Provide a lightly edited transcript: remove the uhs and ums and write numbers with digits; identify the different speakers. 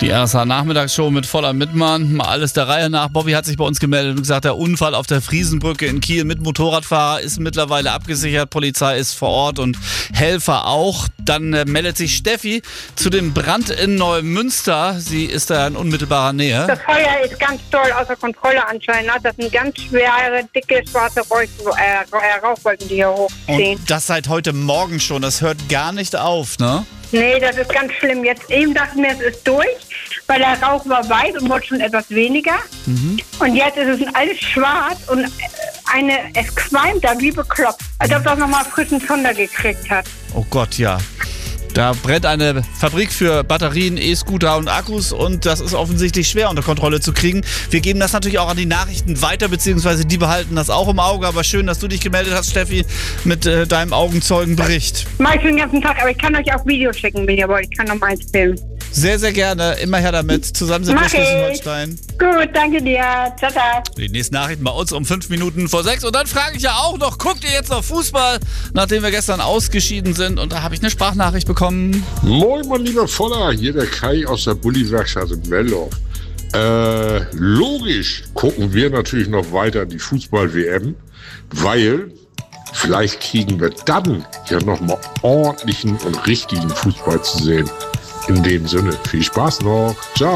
Speaker 1: Die RSH-Nachmittagsshow mit Voller Mitmann. Mal alles der Reihe nach. Bobby hat sich bei uns gemeldet und gesagt, der Unfall auf der Friesenbrücke in Kiel mit Motorradfahrer ist mittlerweile abgesichert. Polizei ist vor Ort und Helfer auch. Dann meldet sich Steffi zu dem Brand in Neumünster. Sie ist da in unmittelbarer Nähe.
Speaker 2: Das Feuer ist ganz doll außer Kontrolle anscheinend. Das sind ganz schwere, dicke, schwarze Rauchwolken, die hier hochziehen.
Speaker 1: Und das seit heute Morgen schon. Das hört gar nicht auf, ne?
Speaker 2: Nee, das ist ganz schlimm. Jetzt eben dachten wir, es ist durch, weil der Rauch war weiß und wurde schon etwas weniger. Und jetzt ist es alles schwarz und es qualmt da wie bekloppt, als ob das nochmal frischen Zunder gekriegt hat.
Speaker 1: Oh Gott, ja. Da brennt eine Fabrik für Batterien, E-Scooter und Akkus und das ist offensichtlich schwer unter Kontrolle zu kriegen. Wir geben das natürlich auch an die Nachrichten weiter, beziehungsweise die behalten das auch im Auge. Aber schön, dass du dich gemeldet hast, Steffi, mit deinem Augenzeugenbericht.
Speaker 2: Mach ich den ganzen Tag, aber ich kann euch auch Videos schicken, wenn ihr wollt. Ich kann noch mal eins filmen.
Speaker 1: Sehr, sehr gerne. Immer her damit. Zusammen sind wir Schleswig-Holstein.
Speaker 2: Gut, danke dir. Ciao, ciao.
Speaker 1: Die nächsten Nachrichten bei uns um 5 Minuten vor 6. Und dann frage ich ja auch noch, guckt ihr jetzt noch Fußball, nachdem wir gestern ausgeschieden sind? Und da habe ich eine Sprachnachricht bekommen.
Speaker 3: Moin, mein lieber Voller, hier der Kai aus der Bulli-Werkstatt in Meldorf. Logisch gucken wir natürlich noch weiter die Fußball-WM, weil vielleicht kriegen wir dann ja nochmal ordentlichen und richtigen Fußball zu sehen. In dem Sinne, viel Spaß noch. Ciao.